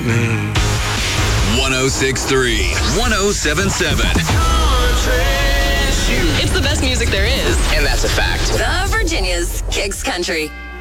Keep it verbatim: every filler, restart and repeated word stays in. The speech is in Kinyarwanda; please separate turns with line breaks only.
one oh six point three, one oh seven point seven.
It's the best music there is.
And that's a fact.
The Virginia's Kicks Country.